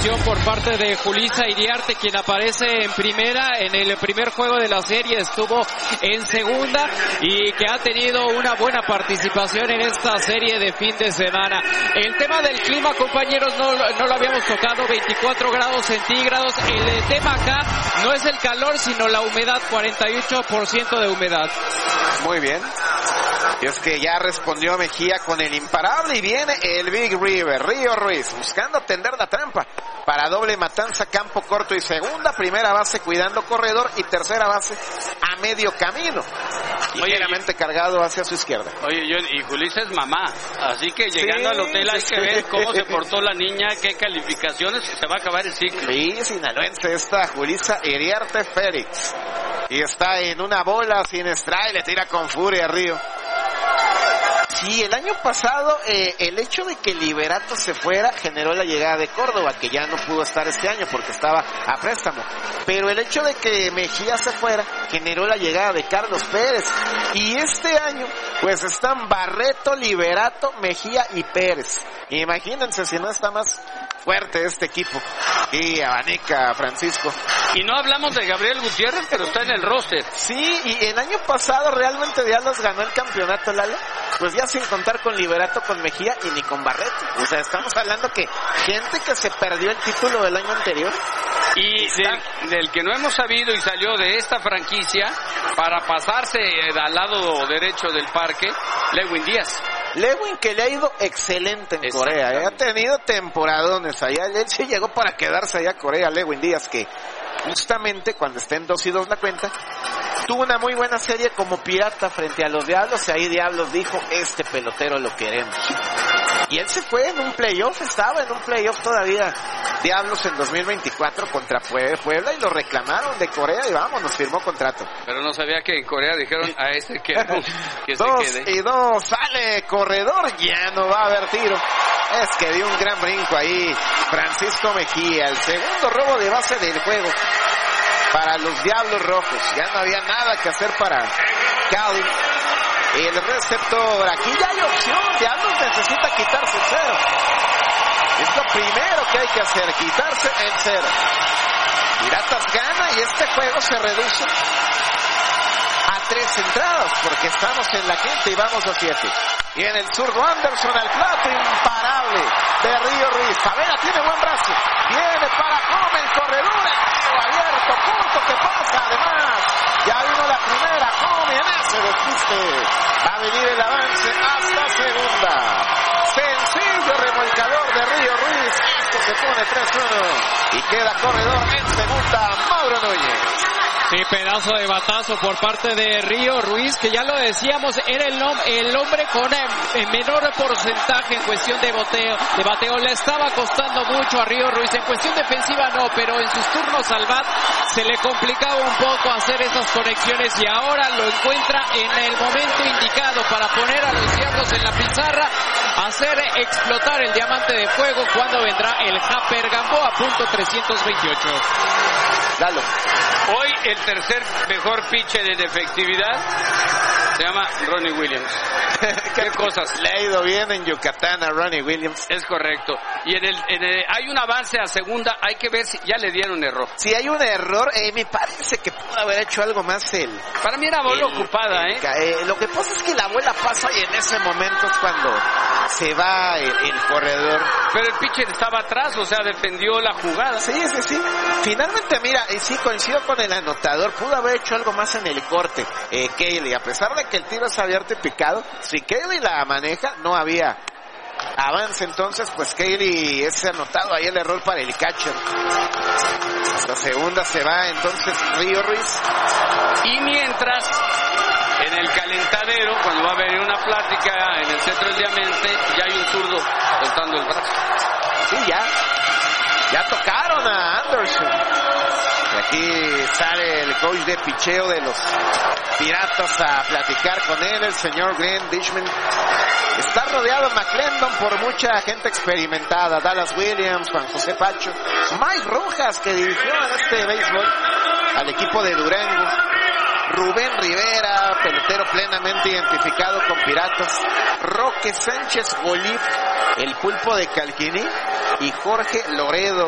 participación por parte de Julissa Iriarte, quien aparece en primera. En el primer juego de la serie estuvo en segunda y que ha tenido una buena participación en esta serie de fin de semana. El tema del clima, compañeros, no lo habíamos tocado. 24 grados centígrados. El tema acá no es el calor, sino la humedad, 48% de humedad. Muy bien. Y es que ya respondió Mejía con el imparable y viene el Big River, Río Ruiz, buscando tender la trampa para doble matanza, campo corto y segunda, primera base cuidando corredor y tercera base a medio camino. Ligeramente cargado hacia su izquierda. Oye, y Julissa es mamá, así que llegando al hotel hay que ver cómo se portó la niña, qué calificaciones, se va a acabar el ciclo. Sí, sinaloense está Julissa Iriarte Félix. Y está en una bola sin strike, le tira con furia a Río. Sí, el año pasado el hecho de que Liberato se fuera generó la llegada de Córdoba, que ya no pudo estar este año porque estaba a préstamo. Pero el hecho de que Mejía se fuera generó la llegada de Carlos Pérez. Y este año pues están Barreto, Liberato, Mejía y Pérez. Imagínense si no está más fuerte este equipo. Y abanica Francisco. Y no hablamos de Gabriel Gutiérrez, pero está en el roster. Sí, y el año pasado realmente Diablos ganó el campeonato, Lalo. Pues ya sin contar con Liberato, con Mejía y ni con Barreto. O sea, estamos hablando que gente que se perdió el título del año anterior. Y del que no hemos sabido y salió de esta franquicia para pasarse al lado derecho del parque, Lewin Díaz. Lewin, que le ha ido excelente en Corea, ha tenido temporadones allá, él sí llegó para quedarse allá a Corea. Lewin Díaz, que justamente cuando esté en 2-2 la cuenta, tuvo una muy buena serie como pirata frente a los Diablos, y ahí Diablos dijo, este pelotero lo queremos. Y él se fue en un playoff, estaba en un playoff todavía Diablos en 2024 contra Puebla, y lo reclamaron de Corea y vamos, nos firmó contrato. Pero no sabía que en Corea dijeron a este que no, que se quede. 2-2, sale corredor, ya no va a haber tiro. Es que dio un gran brinco ahí Francisco Mejía, el segundo robo de base del juego para los Diablos Rojos. Ya no había nada que hacer para Cali. El receptor, aquí ya hay opción, Diablos necesita quitarse el cero. Es lo primero que hay que hacer, quitarse el cero. Piratas gana y este juego se reduce a 3 entradas, porque estamos en la quinta y vamos a 7. Y en el zurdo Anderson al plato, imparable de Río Ruiz. Favela tiene buen brazo, viene para Come, el corredor, abierto, punto, que pasa, además. Ya vino la primera, Come en ese despiste. Va a venir el avance hasta segunda. Sencillo remolcador de Río Ruiz. Esto se pone 3-1. Y queda corredor en segunda, Mauro Núñez. Sí, pedazo de batazo por parte de Río Ruiz, que ya lo decíamos, era el hombre con menor porcentaje en cuestión de bateo. Le estaba costando mucho a Río Ruiz. En cuestión defensiva no, pero en sus turnos al bat se le complicaba un poco hacer esas conexiones, y ahora lo encuentra en el momento indicado para poner a los Diablos en la pizarra, hacer explotar el diamante de fuego cuando vendrá el Japper Gamboa, punto 328. Lalo. Hoy el tercer mejor pitcher en efectividad se llama Ronnie Williams. ¿Qué cosas? Le ha ido bien en Yucatán a Ronnie Williams. Es correcto. Y hay un avance a segunda, hay que ver si ya le dieron error. Si hay un error, me parece que pudo haber hecho algo más él. Para mí era bola ocupada, lo que pasa es que la bola pasa y en ese momento es cuando se va el corredor. Pero el pitcher estaba atrás, o sea, defendió la jugada. Sí. Finalmente, mira, sí coincido con el anotador, pudo haber hecho algo más en el corte. Kelly, a pesar de que el tiro es abierto y picado, si Kelly la maneja, no había avance. Entonces, pues Kelly es anotado ahí el error para el catcher. Hasta segunda se va entonces Río Ruiz. Y mientras, en el calentadero, cuando va a haber una plática en el centro del diamante, ya hay un zurdo soltando el brazo. Sí, ya tocaron a Anderson. Y aquí sale el coach de picheo de los Piratas a platicar con él, el señor Glenn Dishman. Está rodeado McClendon por mucha gente experimentada, Dallas Williams, Juan José Pacho, Mike Rojas, que dirigió en este béisbol al equipo de Durango, Rubén Rivera, pelotero plenamente identificado con Piratas, Roque Sánchez Bolívar, el pulpo de Calquiní, y Jorge Loredo.